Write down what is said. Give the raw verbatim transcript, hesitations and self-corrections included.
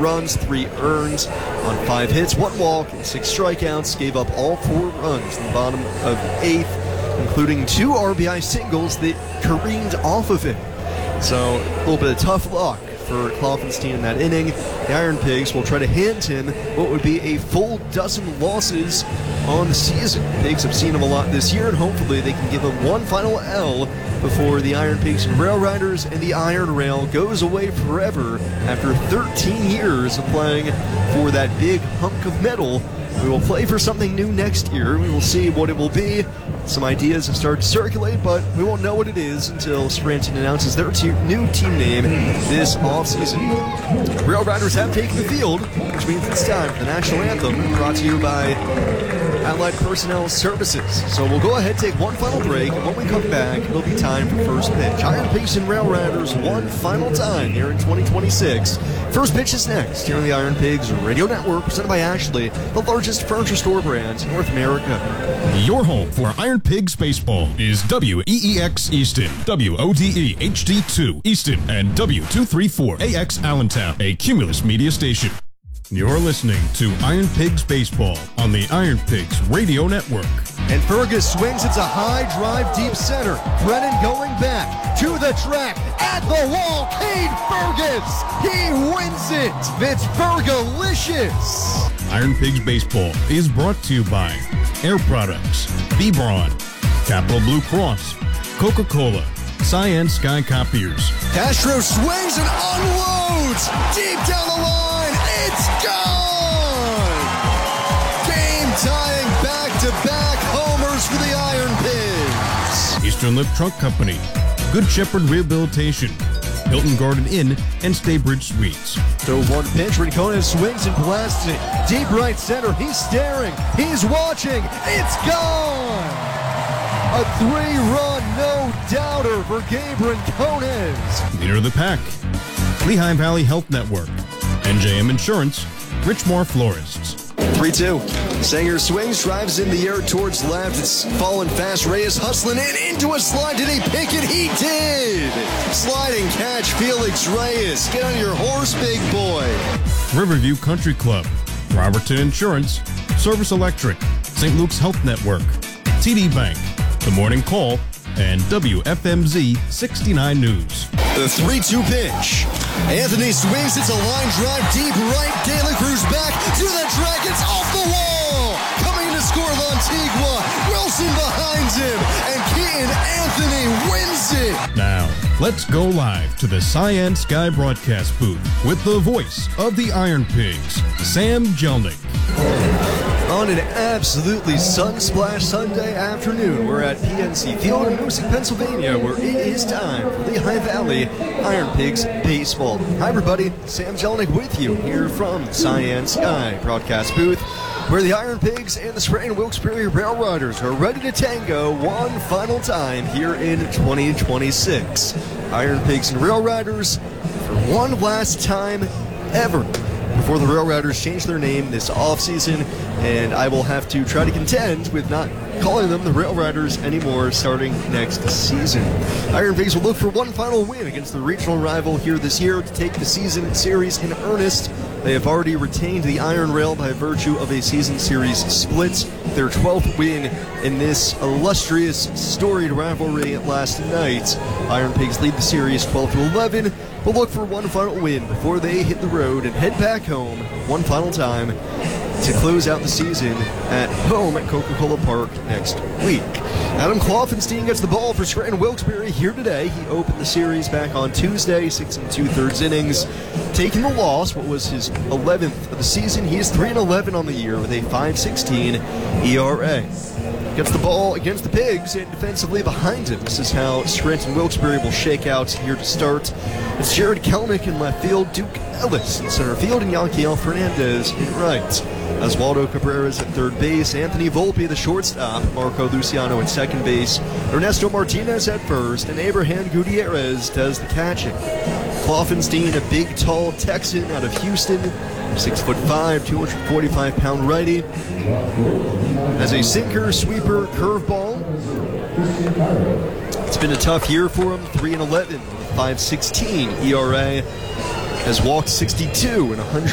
runs, three earned on five hits, one walk, and six strikeouts. Gave up all four runs in the bottom of eighth, including two R B I singles that careened off of it. So a little bit of tough luck for Kloffenstein in that inning. The Iron Pigs will try to hand him what would be a full dozen losses on the season. Pigs have seen him a lot this year, and hopefully they can give him one final L before the Iron Pigs and Rail Riders and the Iron Rail goes away forever after thirteen years of playing for that big hunk of metal. We will play for something new next year. We will see what it will be. Some ideas have started to circulate, but we won't know what it is until Scranton announces their te- new team name this offseason. Rail Riders have taken the field, which means it's time for the national anthem, brought to you by Allied Personnel Services. So we'll go ahead and take one final break, and when we come back, it'll be time for first pitch. Iron Pigs and Rail Riders one final time here in twenty twenty-six. First pitch is next here on the Iron Pigs Radio Network, presented by Ashley, the largest furniture store brand in North America. Your home for Iron Pigs baseball is W E E X Easton, W O D E H D two Easton, and W two thirty-four A X Allentown, a Cumulus media station. You're listening to Iron Pigs Baseball on the Iron Pigs Radio Network. And Fergus swings. It's a high drive deep center. Brennan going back to the track at the wall. Cade Fergus. He wins it. It's Fergalicious. Iron Pigs Baseball is brought to you by Air Products, Bebron, Capital Blue Cross, Coca-Cola, Cyan Sky Copiers. Castro swings and unloads deep down the line. It's gone! Game-tying back-to-back homers for the Iron Pigs. Eastern Lip Truck Company, Good Shepherd Rehabilitation, Hilton Garden Inn, and Staybridge Suites. So one pitch, Rincon swings and blasts it. Deep right center, he's staring, he's watching, it's gone! A three-run no-doubter for Gabe Rincones. Leader of the pack, Lehigh Valley Health Network, N J M Insurance, Richmore Florists. three two. Sanger swings, drives in the air towards left. It's falling fast. Reyes hustling in into a slide. Did he pick it? He did! Sliding catch, Felix Reyes. Get on your horse, big boy. Riverview Country Club, Robertson Insurance, Service Electric, Saint Luke's Health Network, T D Bank, The Morning Call, and W F M Z sixty-nine News. The three two pitch. Anthony swings. It's a line drive deep right. De La Cruz back to the track. It's off the wall. Coming to score Lantigua. Wilson behind him. And Keaton Anthony wins it. Now, let's go live to the Cyan Sky broadcast booth with the voice of the Iron Pigs, Sam Jelnick. On an absolutely sun-splashed Sunday afternoon, we're at P N C Field in Moosic, Pennsylvania, where it is time for Lehigh Valley Iron Pigs baseball. Hi, everybody. Sam Jelnick with you here from Cyan Sky broadcast booth, where the Iron Pigs and the Scranton Wilkes-Barre Rail Riders are ready to tango one final time here in twenty twenty-six. Iron Pigs and Rail Riders for one last time ever before the Rail Riders change their name this offseason, and I will have to try to contend with not calling them the Rail Riders anymore starting next season. Iron Pigs will look for one final win against the regional rival here this year to take the season series in earnest. They have already retained the Iron Rail by virtue of a season series split, their twelfth win in this illustrious, storied rivalry last night. Iron Pigs lead the series twelve to eleven. We'll look for one final win before they hit the road and head back home one final time to close out the season at home at Coca-Cola Park next week. Adam Kloffenstein gets the ball for Scranton Wilkes-Barre here today. He opened the series back on Tuesday, six and two-thirds innings, taking the loss, what was his eleventh of the season. He is three and eleven on the year with a five sixteen E R A. Gets the ball against the Pigs and defensively behind him. This is how Scranton Wilkes-Barre will shake out here to start. It's Jared Kelnick in left field, Duke Ellis in center field, and Yanquiel Fernandez in right. Oswaldo Cabrera's at third base, Anthony Volpe the shortstop, Marco Luciano at second base, Ernesto Martinez at first, and Abraham Gutierrez does the catching. Kloffenstein, a big, tall Texan out of Houston, six foot five, two hundred forty-five pound righty, has a sinker, sweeper, curveball. It's been a tough year for him, three and eleven, five sixteen E R A, has walked sixty-two and one hundred